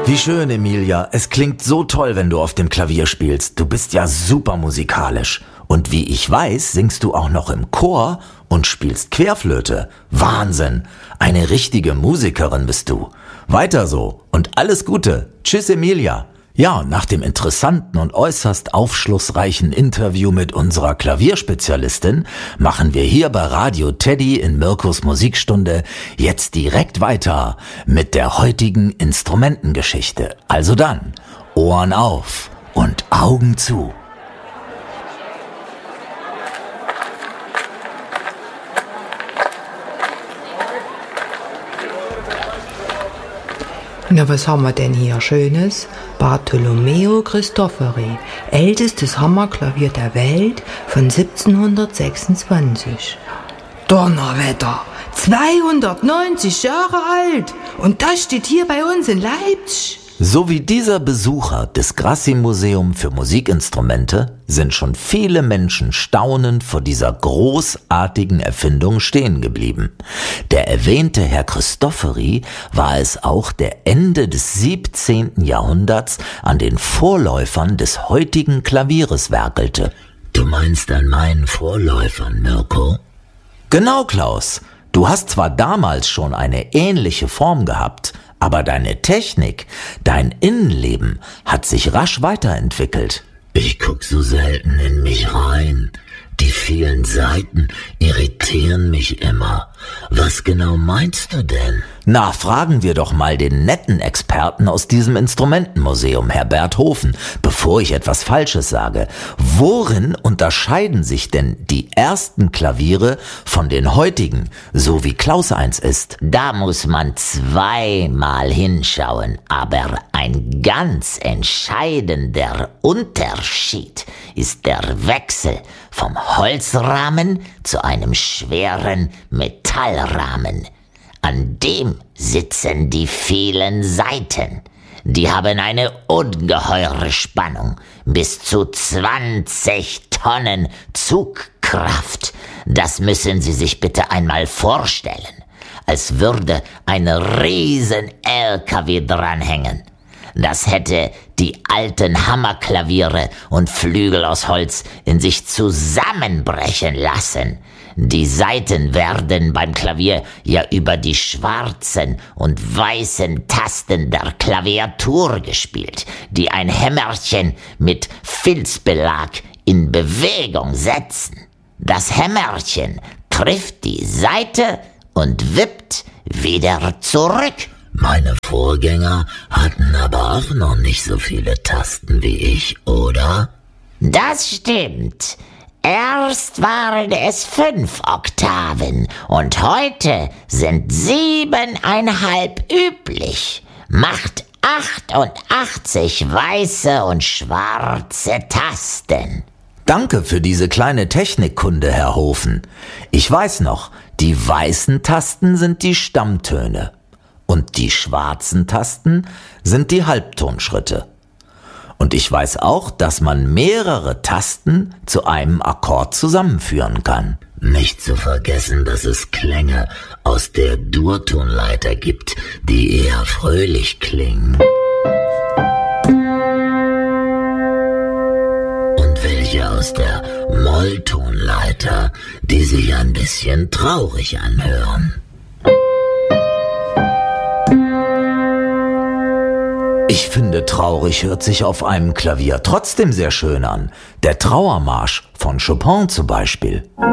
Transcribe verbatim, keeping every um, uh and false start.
Wie schön, Emilia. Es klingt so toll, wenn du auf dem Klavier spielst. Du bist ja super musikalisch. Und wie ich weiß, singst du auch noch im Chor und spielst Querflöte. Wahnsinn. Eine richtige Musikerin bist du. Weiter so und alles Gute. Tschüss, Emilia. Ja, und nach dem interessanten und äußerst aufschlussreichen Interview mit unserer Klavierspezialistin machen wir hier bei Radio Teddy in Mirkos Musikstunde jetzt direkt weiter mit der heutigen Instrumentengeschichte. Also dann, Ohren auf und Augen zu. Na, was haben wir denn hier Schönes? Bartolomeo Cristofori, ältestes Hammerklavier der Welt von siebzehnhundertsechsundzwanzig. Donnerwetter, zweihundertneunzig Jahre alt und das steht hier bei uns in Leipzig. So wie dieser Besucher des Grassi-Museum für Musikinstrumente sind schon viele Menschen staunend vor dieser großartigen Erfindung stehen geblieben. Der erwähnte Herr Cristofori war es auch, der Ende des siebzehnten Jahrhunderts an den Vorläufern des heutigen Klavieres werkelte. Du meinst an meinen Vorläufern, Mirko? Genau, Klaus. Du hast zwar damals schon eine ähnliche Form gehabt, aber deine Technik, dein Innenleben hat sich rasch weiterentwickelt. Ich guck so selten in mich rein. Die vielen Seiten irritieren mich immer. Was genau meinst du denn? Na, fragen wir doch mal den netten Experten aus diesem Instrumentenmuseum, Herr Berthofen, bevor ich etwas Falsches sage. Worin unterscheiden sich denn die ersten Klaviere von den heutigen, so wie Klaus eins ist? Da muss man zweimal hinschauen, aber ein ganz entscheidender Unterschied ist der Wechsel vom Holzrahmen zu einem schweren Metallrahmen. An dem sitzen die vielen Saiten. Die haben eine ungeheure Spannung, bis zu zwanzig Tonnen Zugkraft. Das müssen Sie sich bitte einmal vorstellen, als würde ein riesen L K W dranhängen. Das hätte die alten Hammerklaviere und Flügel aus Holz in sich zusammenbrechen lassen. Die Saiten werden beim Klavier ja über die schwarzen und weißen Tasten der Klaviatur gespielt, die ein Hämmerchen mit Filzbelag in Bewegung setzen. Das Hämmerchen trifft die Saite und wippt wieder zurück. Meine Vorgänger hatten aber auch noch nicht so viele Tasten wie ich, oder? Das stimmt. Erst waren es fünf Oktaven und heute sind siebeneinhalb üblich. Macht achtundachtzig weiße und schwarze Tasten. Danke für diese kleine Technikkunde, Herr Hofen. Ich weiß noch, die weißen Tasten sind die Stammtöne. Und die schwarzen Tasten sind die Halbtonschritte. Und ich weiß auch, dass man mehrere Tasten zu einem Akkord zusammenführen kann. Nicht zu vergessen, dass es Klänge aus der Durtonleiter gibt, die eher fröhlich klingen. Und welche aus der Molltonleiter, die sich ein bisschen traurig anhören. Ich finde, traurig hört sich auf einem Klavier trotzdem sehr schön an. Der Trauermarsch von Chopin zum Beispiel.